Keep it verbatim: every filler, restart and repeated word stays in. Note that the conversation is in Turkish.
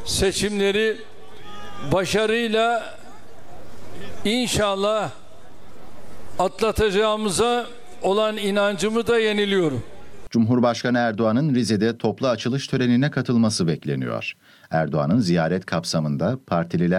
seçimleri başarıyla inşallah atlatacağımıza olan inancımı da yeniliyorum. Cumhurbaşkanı Erdoğan'ın Rize'de toplu açılış törenine katılması bekleniyor. Erdoğan'ın ziyaret kapsamında partililer